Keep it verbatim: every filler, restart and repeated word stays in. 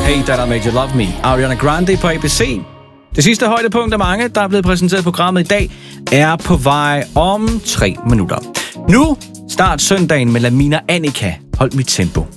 Hey That I Made You Love Me. Ariana Grande på A B C. Det sidste højdepunkt af mange, der er blevet præsenteret i programmet i dag, er på vej om tre minutter. Nu start søndagen med Lamina Annika. Hold mit tempo.